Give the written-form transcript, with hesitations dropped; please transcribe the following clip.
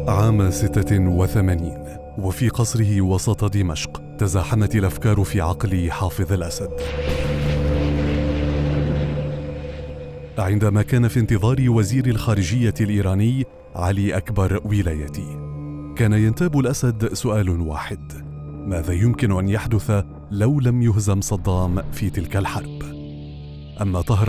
عام 86 وفي قصره وسط دمشق تزاحمت الأفكار في عقل حافظ الأسد. عندما كان في انتظار وزير الخارجية الإيراني علي أكبر ولايتي، كان ينتاب الأسد سؤال واحد: ماذا يمكن أن يحدث لو لم يهزم صدام في تلك الحرب؟ أما طهران